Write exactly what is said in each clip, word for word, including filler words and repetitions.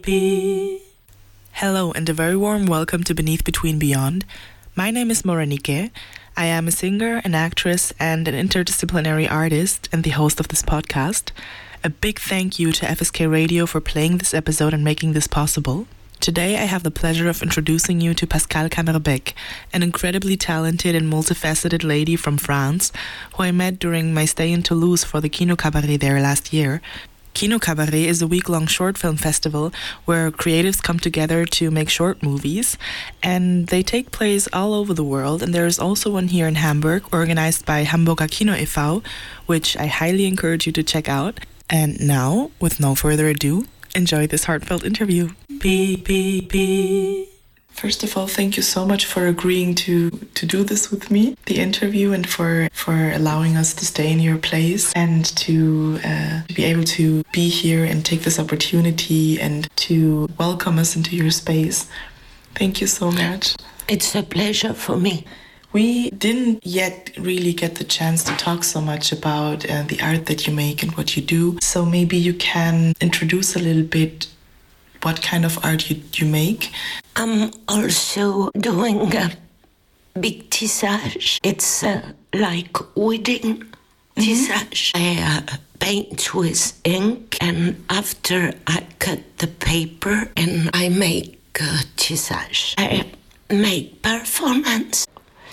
P. Hello and a very warm welcome to Beneath Between Beyond. My name is Moranike. I am a singer, an actress, and an interdisciplinary artist and the host of this podcast. A big thank you to F S K Radio for playing this episode and making this possible. Today I have the pleasure of introducing you to Pascale Kamerbeek, an incredibly talented and multifaceted lady from France, who I met during my stay in Toulouse for the Kino Cabaret there last year. Kino Cabaret is a week-long short film festival where creatives come together to make short movies, and they take place all over the world, and there is also one here in Hamburg organized by Hamburger Kino e V, which I highly encourage you to check out. And now, with no further ado, enjoy this heartfelt interview. P, P, P. First of all, thank you so much for agreeing to, to do this with me, the interview, and for, for allowing us to stay in your place and to, uh, to be able to be here and take this opportunity and to welcome us into your space. Thank you so much. It's a pleasure for me. We didn't yet really get the chance to talk so much about uh, the art that you make and what you do. So maybe you can introduce a little bit what kind of art you, you make. I'm also doing a big tissage. It's uh, like wedding mm-hmm. tissage. I uh, paint with ink, and after I cut the paper and I make uh, tissage. I make performance.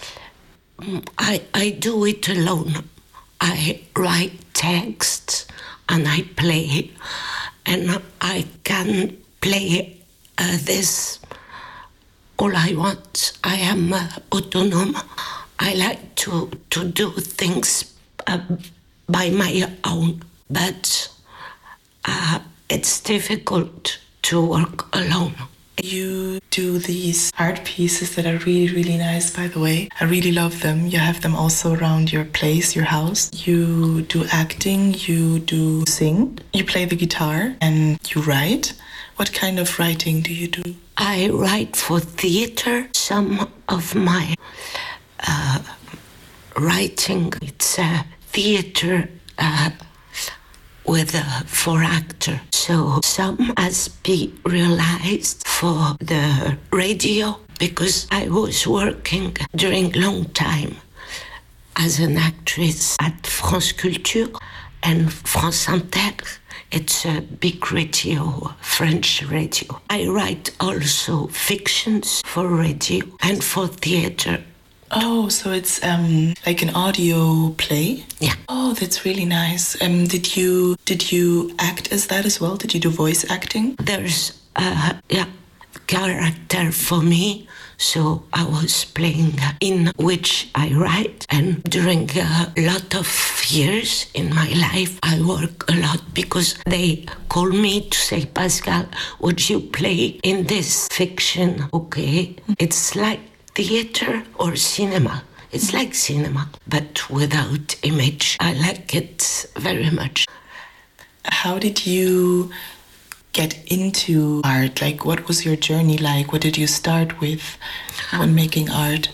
I, I do it alone. I write texts and I play, and I can play uh, this all I want. I am uh, autonomous. I like to, to do things uh, by my own, but uh, it's difficult to work alone. You do these art pieces that are really, really nice, by the way. I really love them. You have them also around your place, your house. You do acting, you do sing, you play the guitar, and you write. What kind of writing do you do? I write for theater. Some of my uh, writing, it's a theater uh, with a for actor. So some has been realized for the radio, because I was working during long time as an actress at France Culture and France Inter. It's a big radio, French radio. I write also fictions for radio and for theater. Oh, so it's um like an audio play? Yeah. Oh, that's really nice. Um, did you did you act as that as well? Did you do voice acting? There's a yeah character for me, so I was playing in which I write, and during a lot of years in my life I work a lot because they call me to say, Pascale, would you play in this fiction? Okay, it's like theater or cinema. It's like cinema, but without image. I like it very much. How did you get into art? Like, what was your journey like? What did you start with when making art?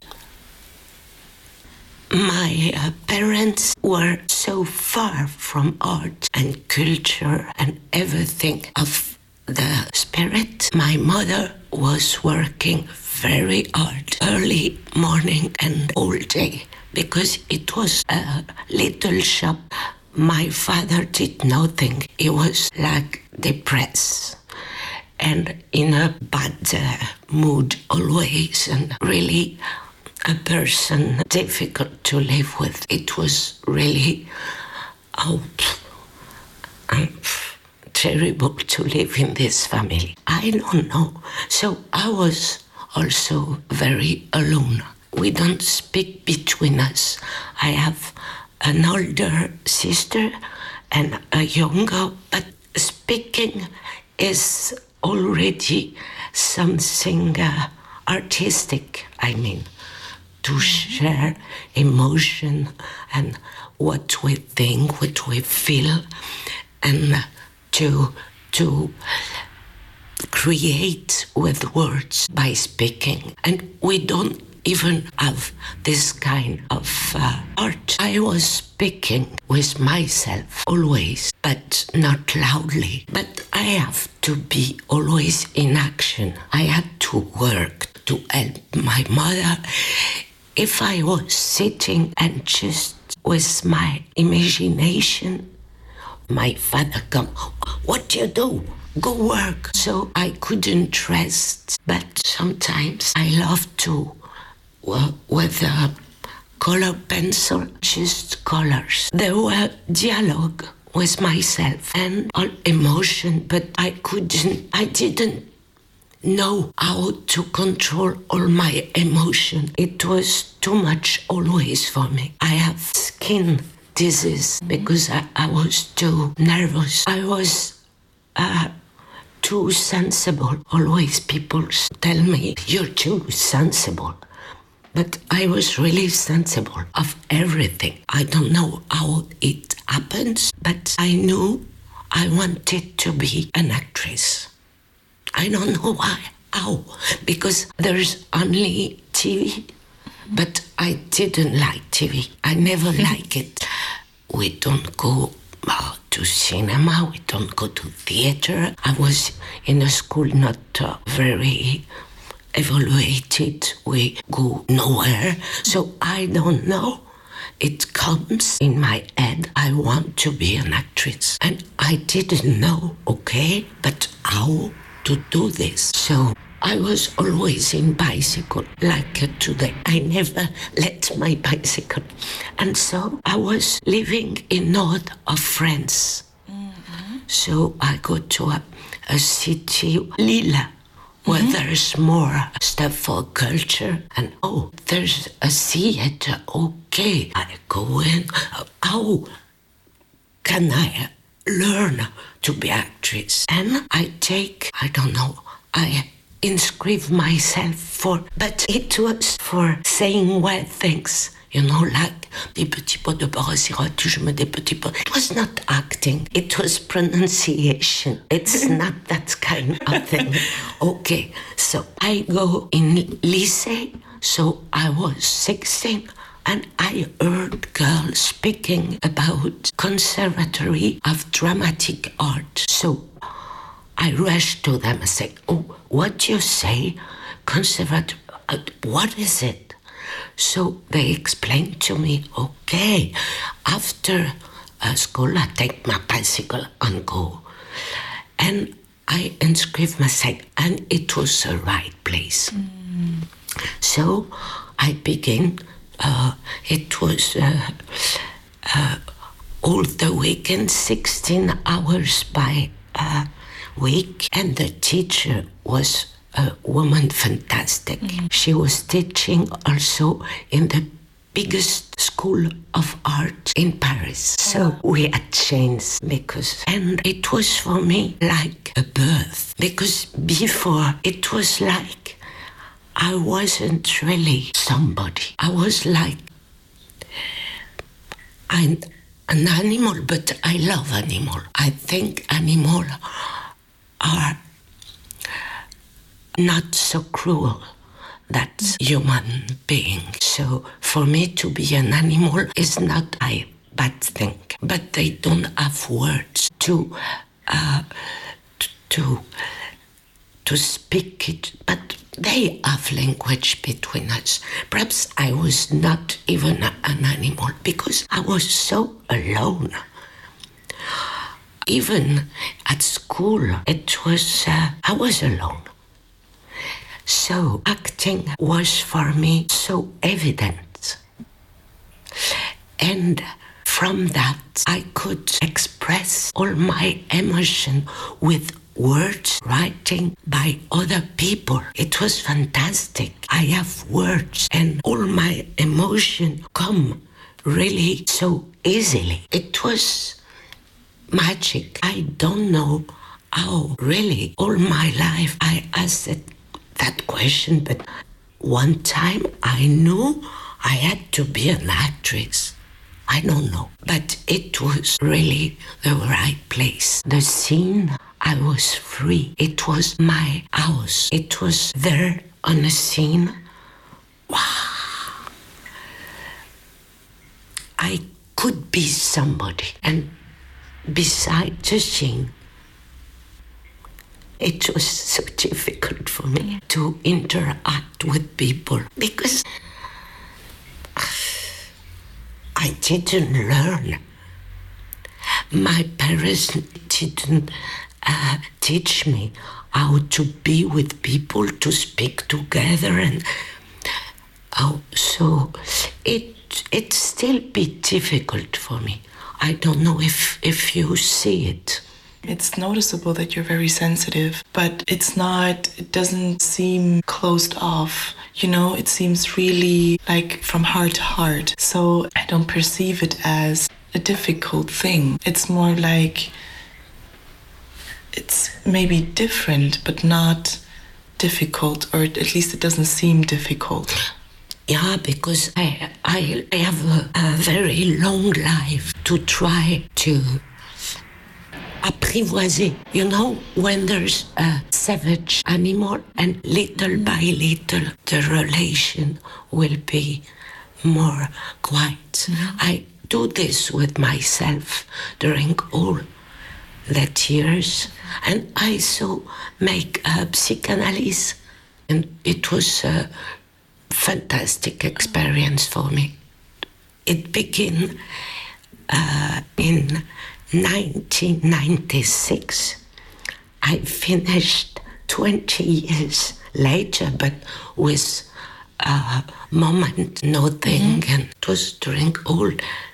My uh, parents were so far from art and culture and everything of the spirit. My mother was working very hard, early morning and all day, because it was a little shop. My father did nothing. He was like depressed and in a bad uh, mood always, and really a person difficult to live with. It was really oh, um, terrible to live in this family. I don't know. So I was also very alone. We don't speak between us. I have an older sister and a younger, but speaking is already something uh, artistic, I mean, to share emotion and what we think, what we feel, and to to create with words by speaking. And we don't even have this kind of uh, art. I was speaking with myself always, but not loudly. But I have to be always in action. I had to work to help my mother. If I was sitting and just with my imagination, my father come, what do you do? Go work. So I couldn't rest. But sometimes I love to work with a color pencil, just colors. There were dialogue with myself and all emotion, but I couldn't, I didn't know how to control all my emotion. It was too much always for me. I have skin disease because I, I was too nervous. I was uh, too sensible. Always people tell me, you're too sensible. But I was really sensible of everything. I don't know how it happens, but I knew I wanted to be an actress. I don't know why, how, because there's only T V, but I didn't like T V. I never like it. We don't go uh, to cinema, we don't go to theater. I was in a school not uh, very evaluated. We go nowhere, so I don't know. It comes in my head, I want to be an actress. And I didn't know, okay, but how to do this. So I was always in bicycle, like uh, today. I never let my bicycle. And so I was living in north of France. Mm-hmm. So I go to a, a city, Lille, where mm-hmm. there's more stuff for culture. And oh, there's a theater, okay. I go in, how can I learn to be actress? And I take, I don't know, I inscribe myself for, but it was for saying weird things, you know, like des petits pots de beurre sirop, je mets des petits pots. It was not acting, it was pronunciation. It's not that kind of thing. Okay, so I go in lycée, so I was sixteen, and I heard girls speaking about Conservatory of Dramatic Art. So I rushed to them and said, oh, what do you say? Conservatory, uh, what is it? So they explained to me, okay, after uh, school I take my bicycle and go. And I inscribed myself, and it was the right place. Mm. So I began, uh, it was uh, uh, all the weekend, sixteen hours by uh, week, and the teacher was a woman fantastic. Mm-hmm. She was teaching also in the biggest school of art in Paris. Oh. So we had changed because, and it was for me like a birth, because before it was like I wasn't really somebody. I was like I'm an animal, but I love animal. I think animal are not so cruel that human being. So for me to be an animal is not a bad thing, but they don't have words to uh, to to speak it, but they have language between us. Perhaps I was not even a, an animal because I was so alone. Even at school, it was, uh, I was alone. So acting was for me so evident. And from that, I could express all my emotion with words writing by other people. It was fantastic. I have words and all my emotion come really so easily. It was magic. I don't know how really all my life I asked that question, but one time I knew I had to be an actress. I don't know, but it was really the right place. The scene, I was free. It was my house. It was there on a scene. Wow. I could be somebody. And beside the thing, it was so difficult for me to interact with people because I didn't learn. My parents didn't uh, teach me how to be with people, to speak together, and oh, so it it still be difficult for me. I don't know if if you see it. It's noticeable that you're very sensitive, but it's not, it doesn't seem closed off. You know, it seems really like from heart to heart. So I don't perceive it as a difficult thing. It's more like it's maybe different, but not difficult, or at least it doesn't seem difficult. Yeah, because I I, I have a, a very long life to try to apprivoiser. You know, when there's a savage animal and little by little the relation will be more quiet. Mm-hmm. I do this with myself during all that years, and I so make a psychanalysis, and it was a fantastic experience for me. It began uh, in nineteen ninety-six. I finished twenty years later, but with a moment, nothing, mm-hmm. and it was during all.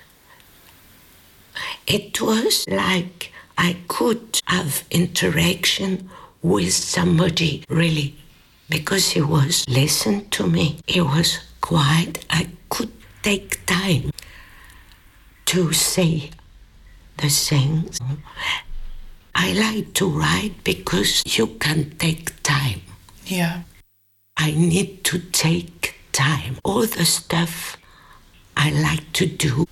It was like I could have interaction with somebody, really, because he was listening to me. He was quiet. I could take time to say the things. I like to write because you can take time. Yeah. I need to take time. All the stuff I like to do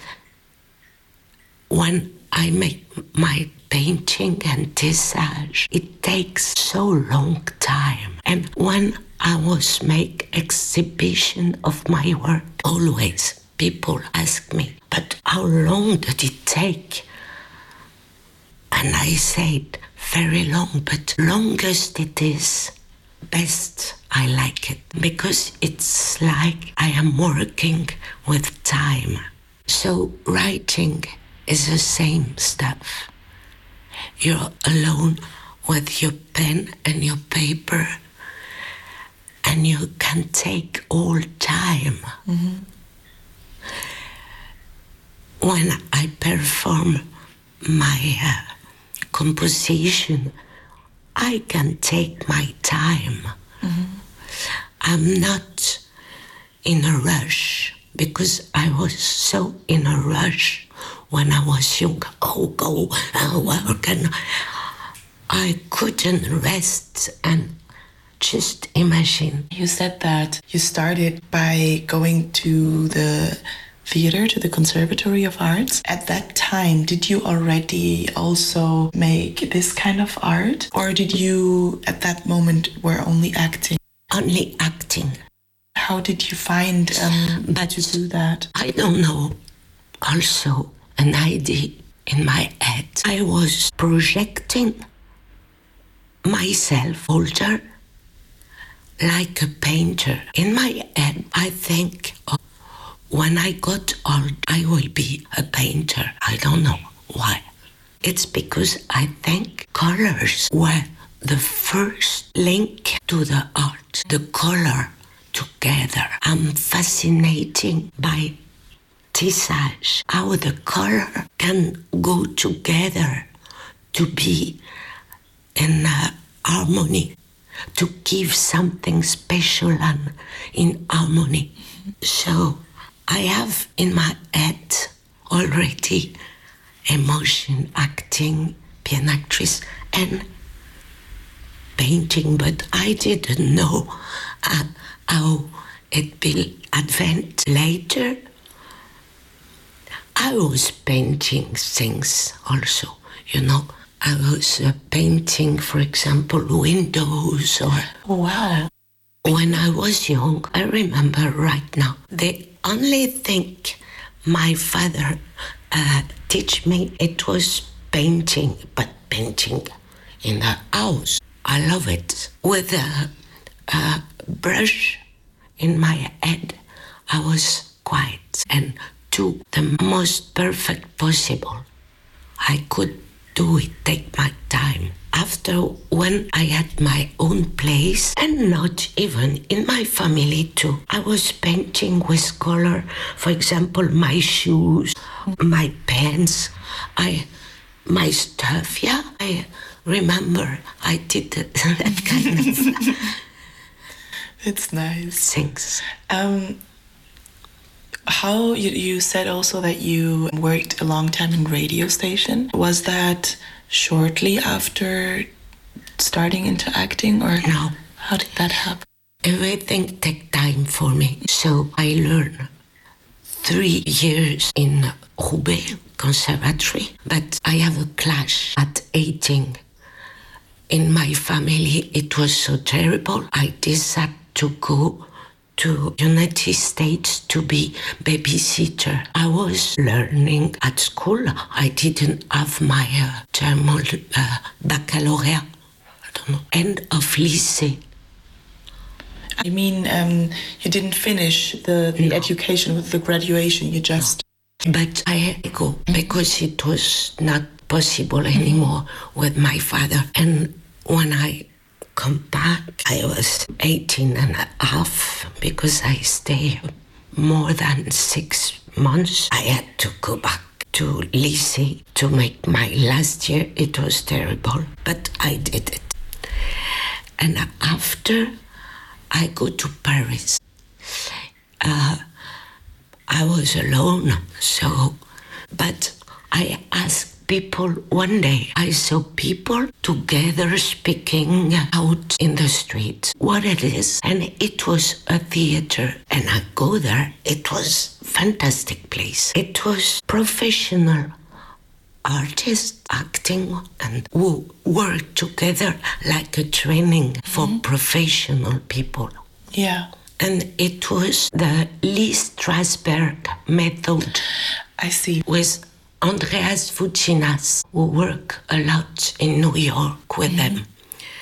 when I make my painting and tissage, it takes so long time. And when I was make exhibition of my work, always people ask me, but how long did it take? And I said, very long, but longest it is, best I like it. Because it's like I am working with time. So writing is the same stuff. You're alone with your pen and your paper, and you can take all time. Mm-hmm. When I perform my uh, composition, I can take my time. Mm-hmm. I'm not in a rush, because I was so in a rush when I was young. Oh, go and work, and I couldn't rest and just imagine. You said that you started by going to the theater, to the Conservatory of Arts. At that time, did you already also make this kind of art? Or did you, at that moment, were only acting? Only acting. How did you find um, but to do that? I don't know. Also, an idea in my head. I was projecting myself older, like a painter. In my head, I think, oh, when I got old, I will be a painter. I don't know why. It's because I think colors were the first link to the art. The color together. I'm fascinated by tissage, how the color can go together to be in uh, harmony, to give something special and in harmony. So I have in my head already emotion, acting, be an actress, and painting, but I didn't know uh, how it will advance later. I was painting things also, you know. I was uh, painting, for example, windows or... Oh, wow. When I was young, I remember right now, the only thing my father uh, teach me. It was painting, but painting in the house. I love it. With a, a brush in my head, I was quiet and do the most perfect possible. I could do it, take my time. After, when I had my own place, and not even in my family too, I was painting with color. For example, my shoes, my pants, I, my stuff. Yeah, I remember I did that, that kind of. It's nice. Thanks. Um, how you, you said also that you worked a long time in radio station. Was that shortly after starting into acting, or no? How did that happen? Everything take time for me. So I learned three years in Roubaix Conservatory, but I have a clash at eighteen. In my family, it was so terrible. I decided to go to United States to be babysitter. I was learning at school. I didn't have my uh, German uh, baccalaureate. I don't know. End of lycée. I mean, um, you didn't finish the, the No. education with the graduation. You just. No. But I had to go because it was not possible anymore with my father. And when I come back, I was eighteen and a half because I stayed more than six months. I had to go back to lycée to make my last year. It was terrible, but I did it. And after, I go to Paris. Uh, I was alone, so, but I asked people, one day I saw people together speaking out in the street what it is, and it was a theater, and I go there. It was fantastic place. It was professional artists acting and who work together like a training for mm-hmm. professional people. Yeah. And it was the Lee Strasberg method. I see. With Andreas Voutsinas, who work a lot in New York with mm-hmm. them.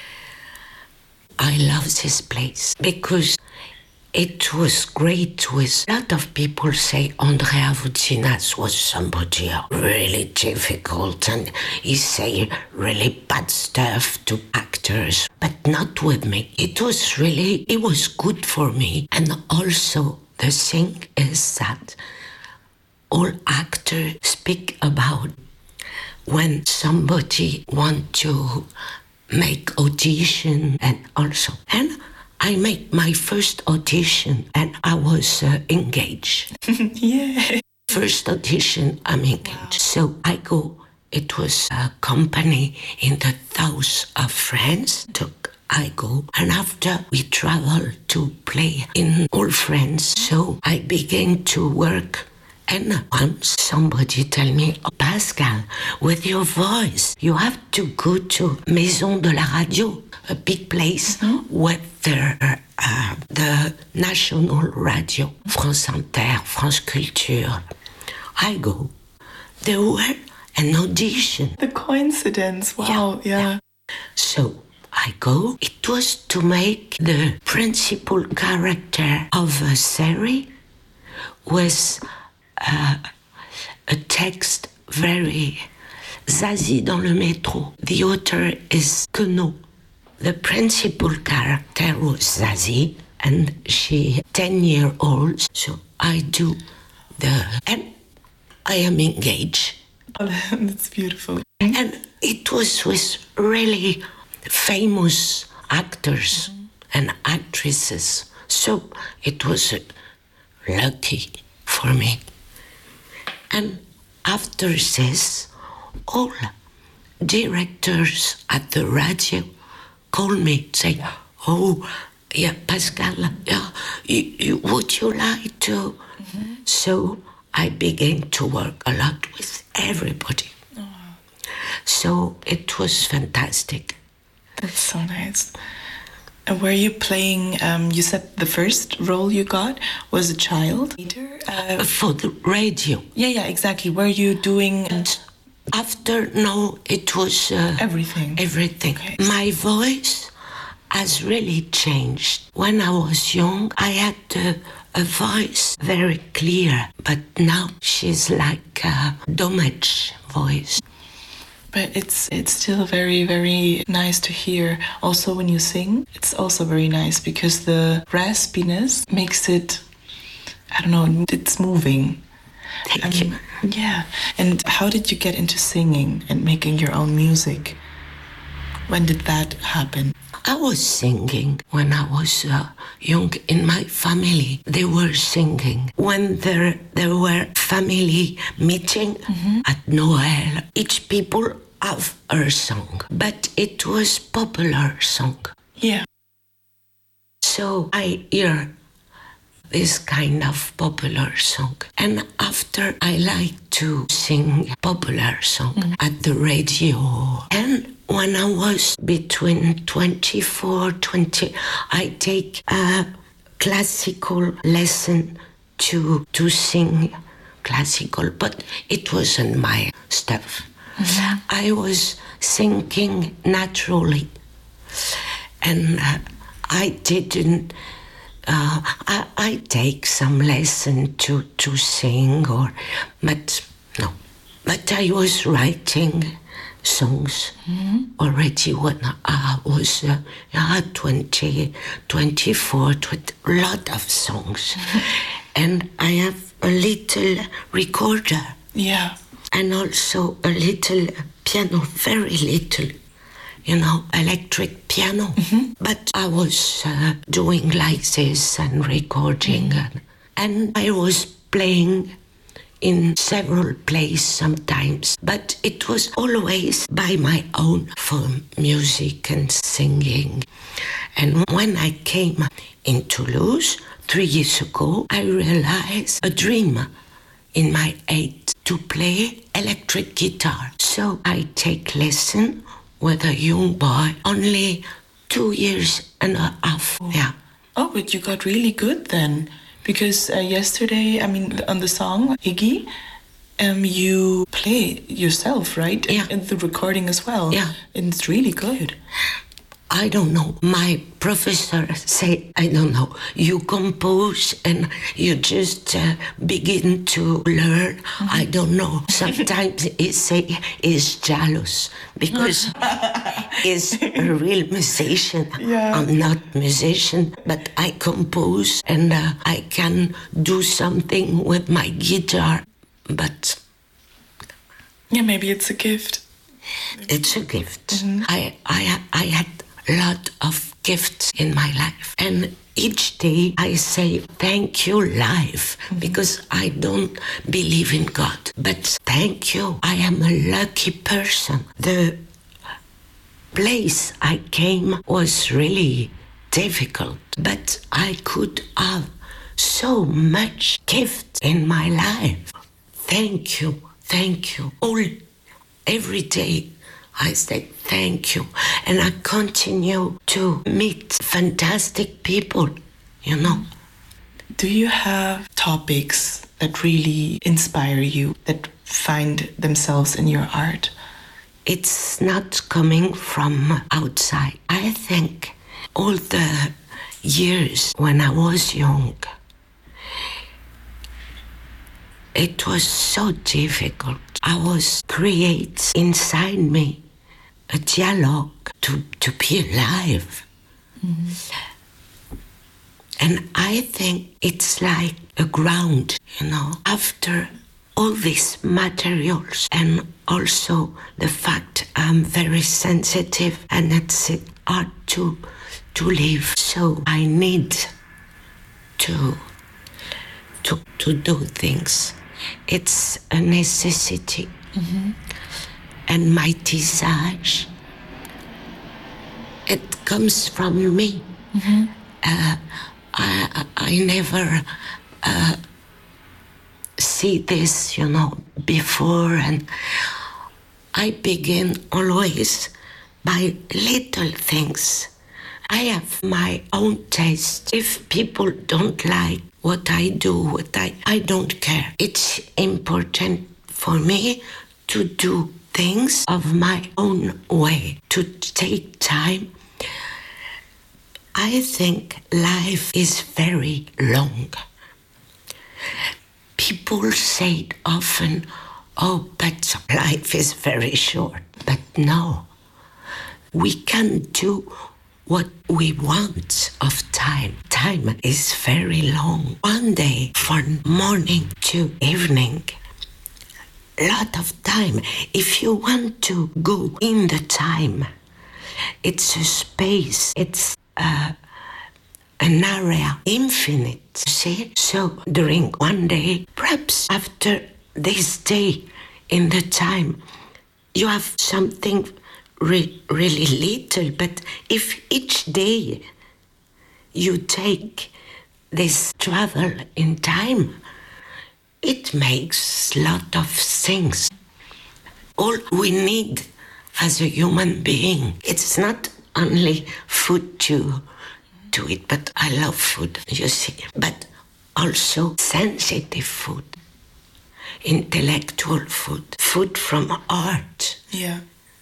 I love this place because it was great with a lot of people say Andrea Voutsinas was somebody really difficult and he say really bad stuff to actors, but not with me. It was really, it was good for me. And also the thing is that all actors speak about when somebody want to make audition and also. And I made my first audition and I was uh, engaged. Yeah. First audition, I'm engaged. Wow. So I go, it was a company in the south of France. Took I go, and after we travel to play in all France. So I began to work. And once somebody tell me, oh, Pascal, with your voice, you have to go to Maison de la Radio, a big place mm-hmm. with the, uh, the national radio, France Inter, France Culture. I go. There were an audition. The coincidence, wow, yeah. yeah. yeah. So I go. It was to make the principal character of a series with Uh, a text very Zazie dans le métro. The author is Queneau. The principal character was Zazie, and she ten year old. So I do the, and I am engaged. Oh, that's beautiful. And it was with really famous actors mm-hmm. and actresses. So it was uh, lucky for me. And after this, all directors at the radio call me, say, oh, yeah, Pascal, yeah, you, you, would you like to? Mm-hmm. So I began to work a lot with everybody. Oh. So it was fantastic. That's so nice. And were you playing, um, you said the first role you got was a child later? Uh, For the radio. yeah, yeah, exactly. Were you doing... And after, no, it was... Uh, everything. Everything. Okay. My voice has really changed. When I was young, I had uh, a voice very clear, but now she's like a damaged voice. But it's it's still very, very nice to hear. Also, when you sing, it's also very nice because the raspiness makes it, I don't know, it's moving. Thank Um, you. Yeah. And how did you get into singing and making your own music? When did that happen? I was singing when I was uh, young in my family. They were singing. When there, there were family meeting mm-hmm. at Noel, each people have her song, but it was popular song. Yeah. So I hear this kind of popular song. And after I like to sing popular song mm. at the radio. And when I was between twenty-four, twenty, I take a classical lesson to to sing classical, but it wasn't my stuff. Mm-hmm. I was singing naturally. And uh, I didn't Uh, I, I take some lesson to, to sing, or, but no. But I was writing songs mm-hmm. already when I was uh, yeah, twenty, twenty-four, twenty, a lot of songs. Mm-hmm. And I have a little recorder. Yeah. And also a little piano, very little. You know, electric piano. Mm-hmm. But I was uh, doing like this and recording. Mm-hmm. And, and I was playing in several places sometimes. But it was always by my own for music and singing. And when I came in Toulouse three years ago, I realized a dream in my head to play electric guitar. So I take lesson with a young boy, only two years and a half. Oh. Yeah. Oh, but you got really good then, because uh, yesterday, I mean, on the song Iggy, um, you play yourself, right? Yeah. And the recording as well. Yeah. And it's really good. I don't know. My professor said, I don't know, you compose and you just uh, begin to learn. Mm-hmm. I don't know. Sometimes he say he's jealous because he's a real musician. Yeah. I'm not musician, but I compose and uh, I can do something with my guitar. But yeah, maybe it's a gift. It's a gift. Mm-hmm. I, I, I had lot of gifts in my life, and each day I say thank you life, mm-hmm. because I don't believe in God, but thank you, I am a lucky person. The place I came was really difficult, but I could have so much gift in my life. Thank you, thank you. All every day I say thank you, and I continue to meet fantastic people, you know. Do you have topics that really inspire you, that find themselves in your art? It's not coming from outside. I think all the years when I was young, it was so difficult. I was create inside me a dialogue to, to be alive. Mm-hmm. And I think it's like a ground, you know, after all these materials, and also the fact I'm very sensitive and it's hard to, to live. So I need to, to, to do things. It's a necessity. Mm-hmm. And my desire, it comes from me. Mm-hmm. Uh, I, I never uh, see this, you know, before, and I begin always by little things, I have my own taste. If people don't like what I do, what I, I don't care. It's important for me to do things of my own way, to take time. I think life is very long. People say it often, oh, but life is very short. But no, we can do what we want of time. Time is very long. One day from morning to evening, lot of time. If you want to go in the time, it's a space, it's uh, an area infinite, see? So during one day, perhaps after this day in the time, you have something re- really little, but if each day you take this travel in time, it makes a lot of things. All we need as a human being, it's not only food to, to eat, but I love food, you see, but also sensitive food, intellectual food, food from art. Yeah.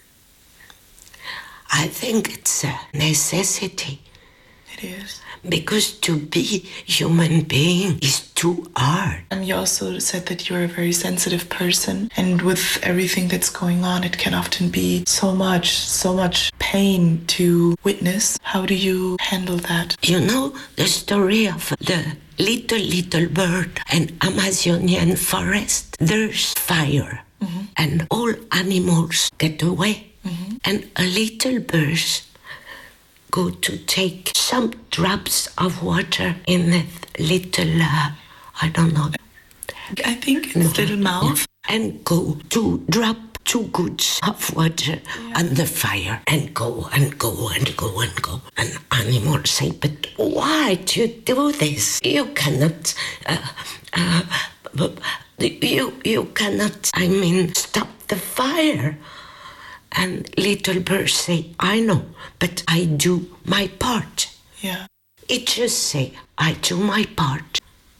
I think it's a necessity. It is. Because to be human being is too hard. And you also said that you're a very sensitive person, and with everything that's going on, it can often be so much, so much pain to witness. How do you handle that? You know the story of the little, little bird in Amazonian forest? There's fire, mm-hmm. and all animals get away, mm-hmm. and a little bird go to take some drops of water in that little, uh, I don't know. I think it's little mouth. And go to drop two goods of water yeah. on the fire and go and go and go and go. And animals say, but why do you do this? You cannot, uh, uh, you, you cannot, I mean, stop the fire. And little birds say, I know, but I do my part. Yeah. It just say, I do my part.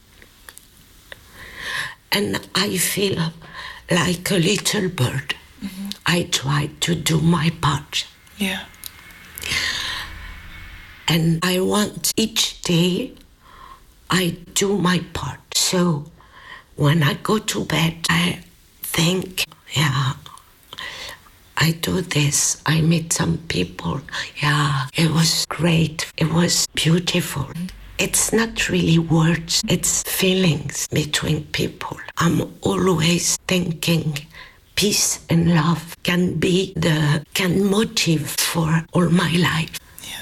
And I feel like a little bird. Mm-hmm. I try to do my part. Yeah. And I want each day I do my part. So when I go to bed, I think, yeah, I do this, I meet some people, yeah, it was great, it was beautiful. It's not really words, it's feelings between people. I'm always thinking peace and love can be the, can motive for all my life.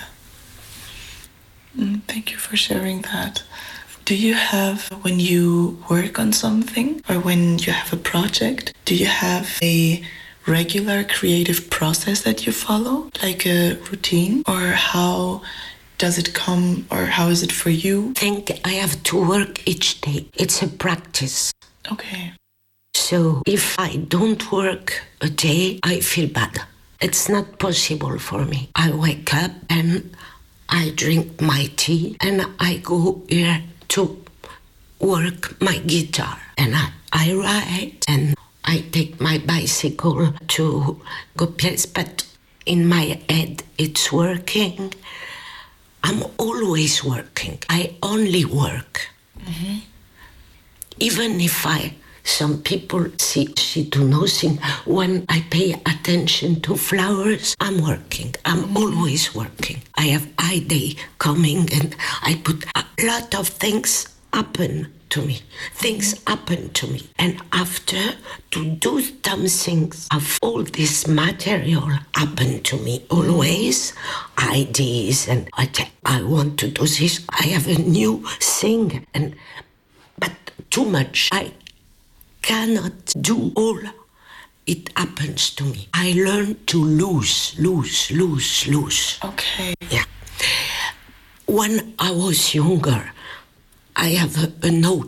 Yeah. Mm, thank you for sharing that. Do you have, when you work on something or when you have a project, do you have a regular creative process that you follow, like a routine, or how does it come, or how is it for you? I think I have to work each day. It's a practice. Okay. So if I don't work a day, I feel bad. It's not possible for me. I wake up and I drink my tea and I go here to work my guitar, and I, I write and I take my bicycle to go place, but in my head it's working. I'm always working. I only work. Mm-hmm. Even if I, some people see she do nothing, when I pay attention to flowers, I'm working. I'm mm-hmm. always working. I have idea coming and I put a lot of things happen to me. Things happen to me. And after, to do some things of all this material happen to me always. Ideas and I say, I want to do this. I have a new thing. And but too much. I cannot do all. It happens to me. I learn to lose, lose, lose, lose. Okay. Yeah. When I was younger, I have a, a note